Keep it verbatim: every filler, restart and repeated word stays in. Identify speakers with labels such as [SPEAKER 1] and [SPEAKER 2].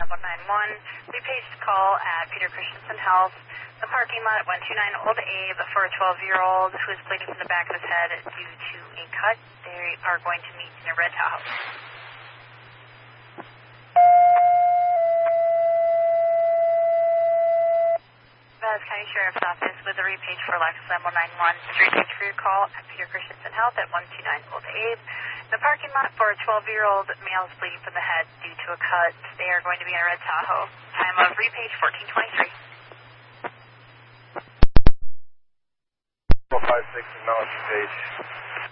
[SPEAKER 1] one nine one. We paged call at Peter Christensen Health. The parking lot at one two nine Old Abe for a twelve-year-old who is bleeding from the back of his head due to a cut. They are going to meet in a red Tahoe. Vaz County Sheriff's Office with a repage for Lexus M one nine one. Repage for your call at Peter Christensen Health at one two nine Old Abe. The parking lot for a twelve-year-old male is bleeding from the head due to a cut. They are going to be in a red Tahoe. Time of repage fourteen twenty-three.
[SPEAKER 2] five six acknowledge page.